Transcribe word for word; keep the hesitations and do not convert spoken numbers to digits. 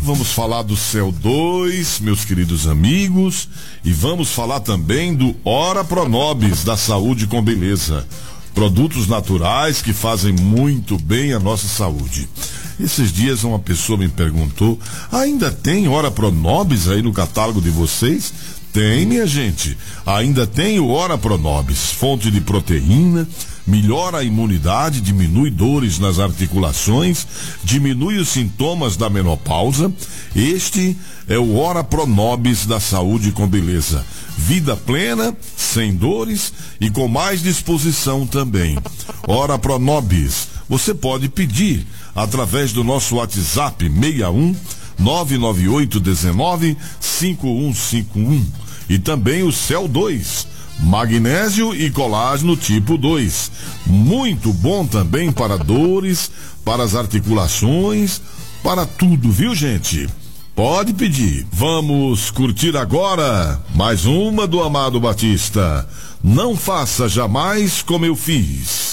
vamos falar do C E L dois, meus queridos amigos, e vamos falar também do Ora Pronobis, da saúde com beleza. Produtos naturais que fazem muito bem à nossa saúde. Esses dias uma pessoa me perguntou, ainda tem Ora Pronobis aí no catálogo de vocês? Tem, minha gente. Ainda tem o Ora Pronobis, fonte de proteína, melhora a imunidade, diminui dores nas articulações, diminui os sintomas da menopausa. Este é o Ora Pronobis da saúde com beleza. Vida plena, sem dores e com mais disposição também. Ora Pronobis, você pode pedir através do nosso WhatsApp seis um nove nove oito um nove cinco um cinco um e também o C E L dois, magnésio e colágeno tipo dois, muito bom também para dores, para as articulações, para tudo, viu, gente? Pode pedir. Vamos curtir agora mais uma do Amado Batista. Não faça jamais como eu fiz.